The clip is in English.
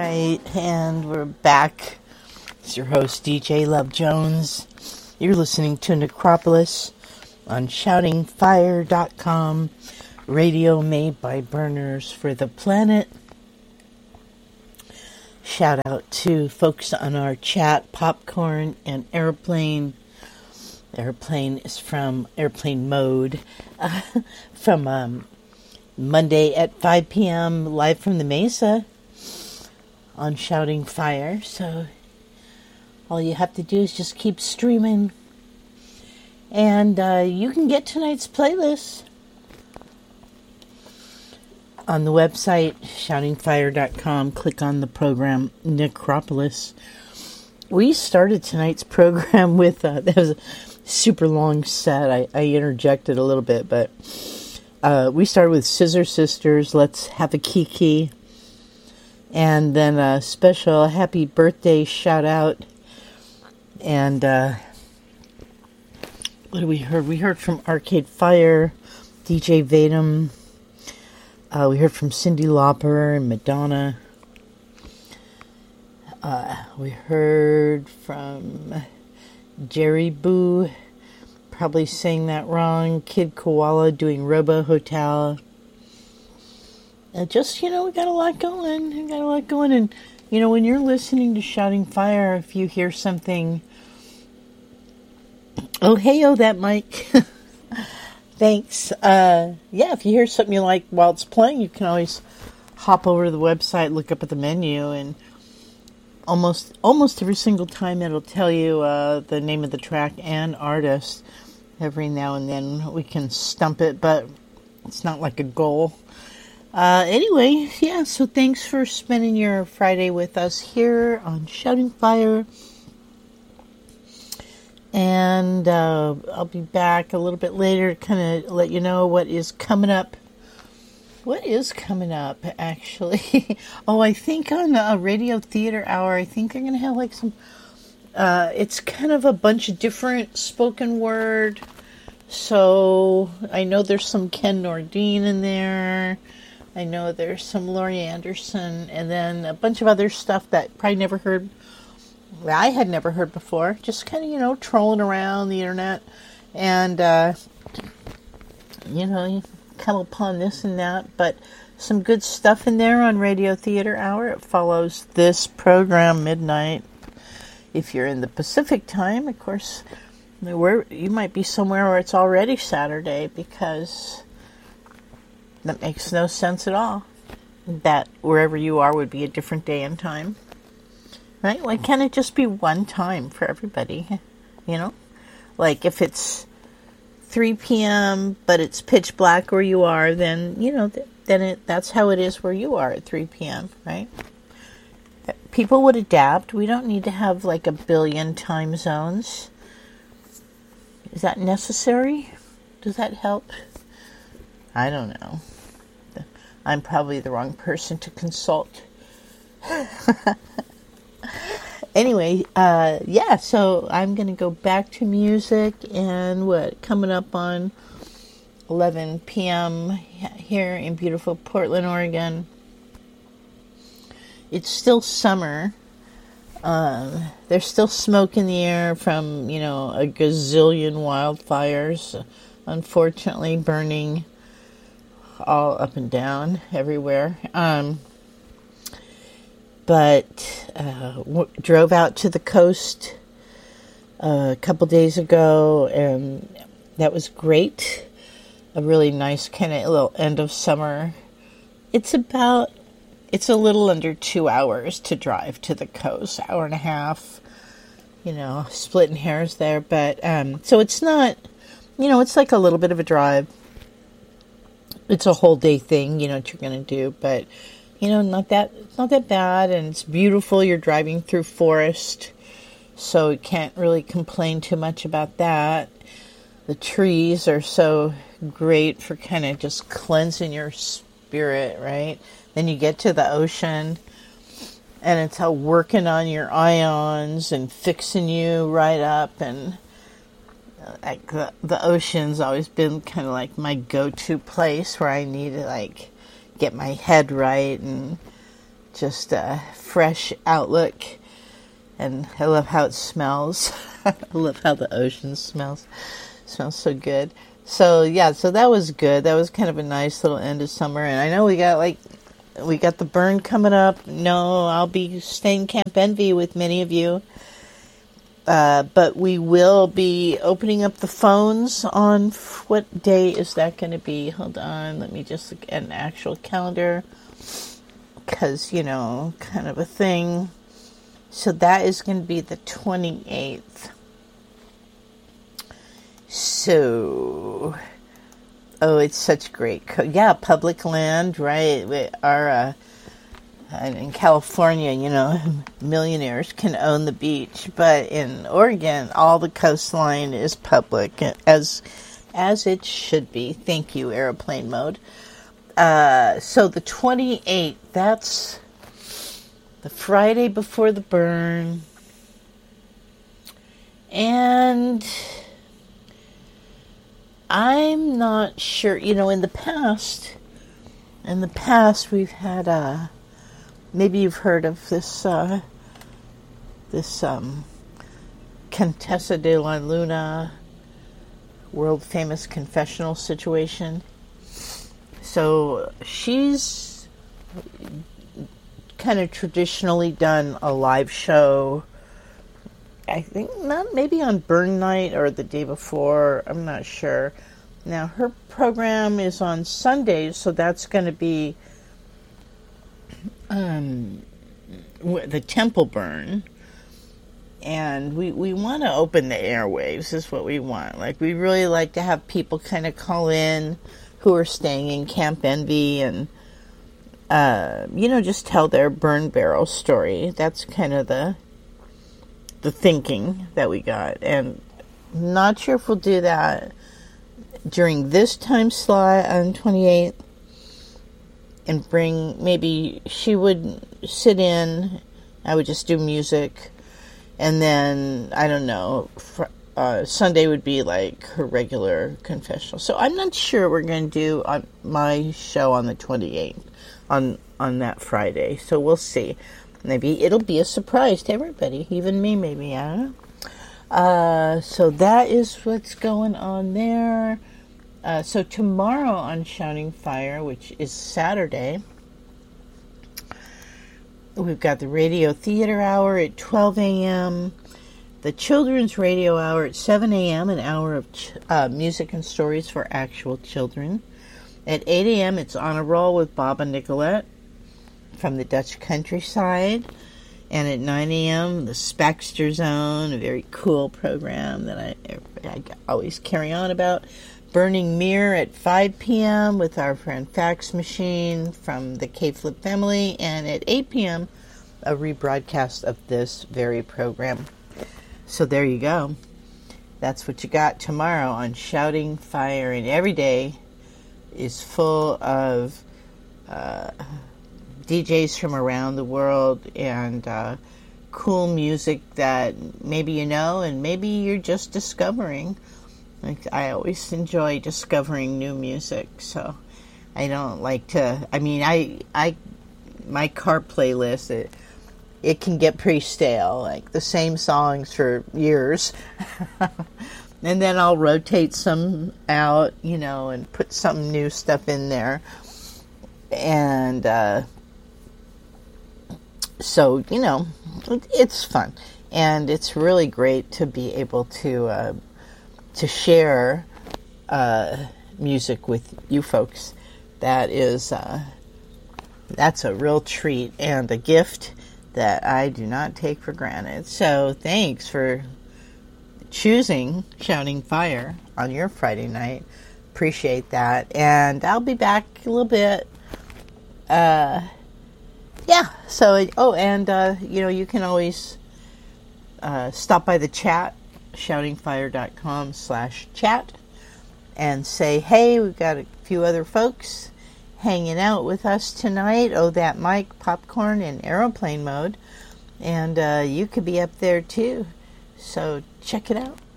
right, and we're back. It's your host, DJ Love Jones. You're listening to Necropolis on shoutingfire.com, radio made by burners for the planet. Shout out to folks on our chat, Popcorn and Airplane. Airplane is from Airplane Mode, from Monday at 5 p.m. live from the Mesa on Shouting Fire. So all you have to do is just keep streaming. And you can get tonight's playlist on the website, shoutingfire.com. Click on the program, Necropolis. We started tonight's program with, that was a super long set. I interjected a little bit, but we started with Scissor Sisters, Let's Have a Kiki. And then a special happy birthday shout out. And what we heard? We heard from Arcade Fire, DJ Vadim. We heard from Cyndi Lauper and Madonna. We heard from Jerry Boo, probably saying that wrong. Kid Koala doing Robo Hotel. Just, we got a lot going. And, when you're listening to Shouting Fire, if you hear something, that mic. Thanks. If you hear something you like while it's playing, you can always hop over to the website, look up at the menu, and almost every single time it'll tell you the name of the track and artist. Every now and then we can stump it, but it's not like a goal. So thanks for spending your Friday with us here on Shouting Fire. And I'll be back a little bit later to kind of let you know what is coming up. What is coming up, actually? I think on a Radio Theater Hour, I think they're going to have like some... it's kind of a bunch of different spoken word. So I know there's some Ken Nordine in there. I know there's some Laurie Anderson. And then a bunch of other stuff that I had never heard before. Just kind of, trolling around the internet. And, you come upon this and that. But some good stuff in there on Radio Theater Hour. It follows this program, midnight. If you're in the Pacific time, of course, you might be somewhere where it's already Saturday, because that makes no sense at all. That wherever you are would be a different day and time. Right? Why can't it just be one time for everybody? Like if it's 3 p.m., but it's pitch black where you are, then, that's how it is where you are at 3 p.m., right? People would adapt. We don't need to have like a billion time zones. Is that necessary? Does that help? I don't know. I'm probably the wrong person to consult. Anyway, so I'm going to go back to music, and coming up on 11 p.m. here in beautiful Portland, Oregon. It's still summer. There's still smoke in the air from, a gazillion wildfires, unfortunately burning all up and down everywhere. But drove out to the coast a couple days ago, and that was great. A really nice kind of little end of summer. It's a little under 2 hours to drive to the coast, hour and a half, splitting hairs there. But, so it's not, it's like a little bit of a drive. It's a whole day thing, what you're going to do, but, not that bad, and it's beautiful. You're driving through forest, so you can't really complain too much about that. The trees are so great for kind of just cleansing your spirit, right? Then you get to the ocean, and it's all working on your ions and fixing you right up. And like the ocean's always been kind of like my go-to place where I need to like get my head right and just a fresh outlook. And I love how it smells. I love how the ocean smells. It smells so good. So yeah, so that was good. That was kind of a nice little end of summer. And I know we got the burn coming up. No, I'll be staying Camp Envy with many of you. But we will be opening up the phones on, what day is that going to be? Hold on, let me just look at an actual calendar. Because, kind of a thing. So that is going to be the 28th. So, it's such great. Public land, right? We are, in California, millionaires can own the beach, but in Oregon, all the coastline is public, as it should be. Thank you, Airplane Mode. So the 28th, that's the Friday before the burn, and I'm not sure, in the past we've had, maybe you've heard of this Contessa de la Luna world famous confessional situation. So she's kind of traditionally done a live show, I think maybe on burn night or the day before, I'm not sure. Now her program is on Sundays, so that's going to be the temple burn, and we want to open the airwaves is what we want. Like, we really like to have people kind of call in who are staying in Camp Envy and just tell their burn barrel story. That's kind of the thinking that we got, and not sure if we'll do that during this time slot on 28th. And maybe she would sit in, I would just do music, and then, I don't know, Sunday would be like her regular confessional. So I'm not sure we're going to do my show on the 28th, on that Friday. So we'll see. Maybe it'll be a surprise to everybody, even me maybe, I don't know. So that is what's going on there. So tomorrow on Shouting Fire, which is Saturday, we've got the radio theater hour at 12 a.m., the children's radio hour at 7 a.m., an hour of music and stories for actual children. At 8 a.m., it's On a Roll with Bob and Nicolette from the Dutch countryside. And at 9 a.m., the Spaxter Zone, a very cool program that I always carry on about. Burning Mirror at 5 p.m. with our friend Fax Machine from the K-Flip family. And at 8 p.m., a rebroadcast of this very program. So there you go. That's what you got tomorrow on Shouting Fire. And every day is full of DJs from around the world and cool music that maybe you know and maybe you're just discovering. Like, I always enjoy discovering new music, so I don't like to. I mean, my car playlist it can get pretty stale, like the same songs for years, and then I'll rotate some out, and put some new stuff in there, and so it's fun, and it's really great to be able to share music with you folks. That's a real treat and a gift that I do not take for granted. So thanks for choosing Shouting Fire on your Friday night. Appreciate that. And I'll be back a little bit. So, you can always stop by the chat, shoutingfire.com/chat, and say, hey, we've got a few other folks hanging out with us tonight. Oh, that Mike, Popcorn, and Airplane Mode. And you could be up there too. So check it out.